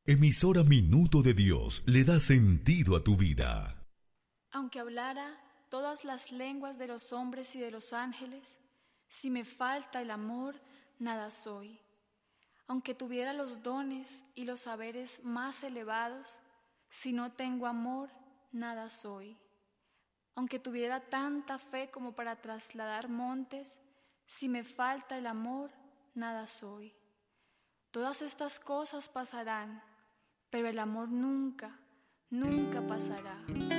Emisora Minuto de Dios le da sentido a tu vida. Aunque hablara todas las lenguas de los hombres y de los ángeles, si me falta el amor, nada soy. Aunque tuviera los dones y los saberes más elevados, si no tengo amor, nada soy. Aunque tuviera tanta fe como para trasladar montes, si me falta el amor, nada soy. Todas estas cosas pasarán, pero el amor nunca, nunca pasará.